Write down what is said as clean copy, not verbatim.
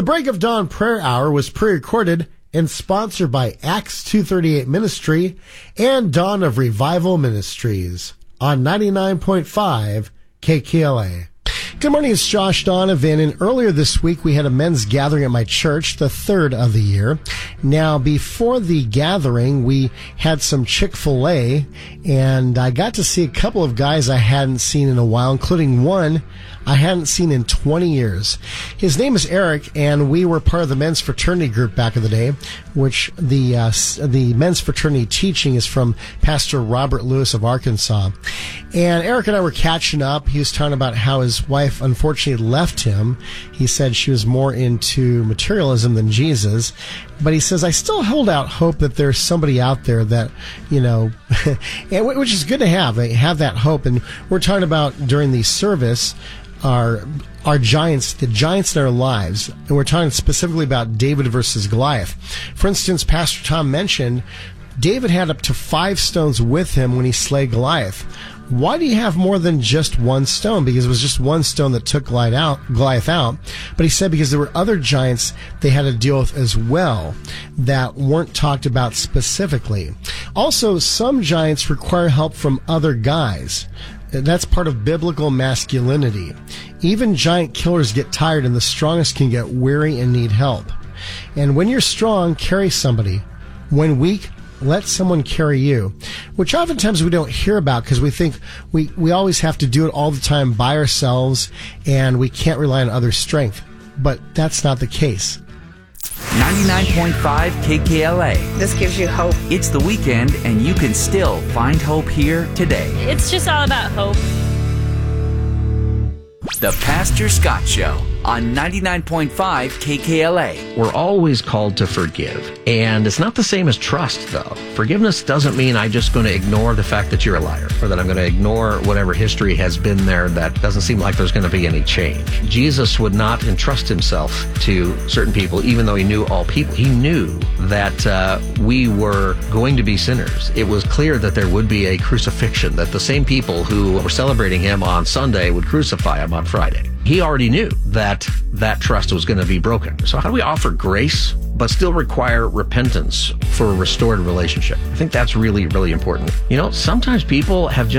The Break of Dawn Prayer Hour was pre-recorded and sponsored by Acts 238 Ministry and Dawn of Revival Ministries on 99.5 KKLA. Good morning, it's Josh Donovan, and earlier this week we had a men's gathering at my church, the third of the year. Now, before the gathering, we had some Chick-fil-A, and I got to see a couple of guys I hadn't seen in a while, including one I hadn't seen in 20 years. His name is Eric, and we were part of the men's fraternity group back in the day, which the men's fraternity teaching is from Pastor Robert Lewis of Arkansas. And Eric and I were catching up. He was talking about how his wife unfortunately left him. He said she was more into materialism than Jesus. But he says, I still hold out hope that there's somebody out there that, which is good to have. They have that hope. And we're talking about during the service, our giants, the giants in our lives. And we're talking specifically about David versus Goliath. For instance, Pastor Tom mentioned David had up to 5 stones with him when he slayed Goliath. Why do you have more than just one stone? Because it was just one stone that took Goliath out. But he said because there were other giants they had to deal with as well that weren't talked about specifically. Also, some giants require help from other guys. That's part of biblical masculinity. Even giant killers get tired, and the strongest can get weary and need help. And when you're strong, carry somebody. When weak, let someone carry you, which oftentimes we don't hear about because we think we always have to do it all the time by ourselves and we can't rely on others' strength. But that's not the case. 99.5 KKLA. This gives you hope. It's the weekend and you can still find hope here today. It's just all about hope. The Pastor Scott Show on 99.5 KKLA. We're always called to forgive. And it's not the same as trust, though. Forgiveness doesn't mean I'm just going to ignore the fact that you're a liar, or that I'm going to ignore whatever history has been there that doesn't seem like there's going to be any change. Jesus would not entrust himself to certain people, even though he knew all people. He knew that we were going to be sinners. It was clear that there would be a crucifixion, that the same people who were celebrating him on Sunday would crucify him on Friday. He already knew that trust was going to be broken. So how do we offer grace, but still require repentance for a restored relationship? I think that's really, really important. Sometimes people have just